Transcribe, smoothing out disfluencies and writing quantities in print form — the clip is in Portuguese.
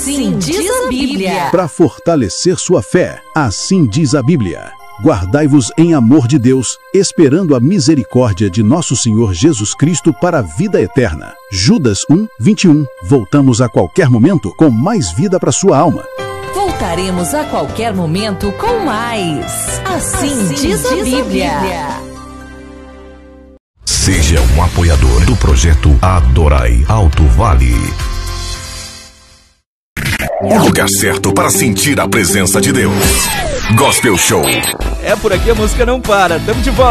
Assim diz a Bíblia. Para fortalecer sua fé, assim diz a Bíblia. Guardai-vos em amor de Deus, esperando a misericórdia de nosso Senhor Jesus Cristo para a vida eterna. Judas 1:21. Voltamos a qualquer momento com mais vida para sua alma. Voltaremos a qualquer momento com mais. Assim diz a Bíblia. Seja um apoiador do projeto Adorai Alto Vale. O lugar certo para sentir a presença de Deus. Gospel Show. É por aqui, a música não para. Tamo de volta.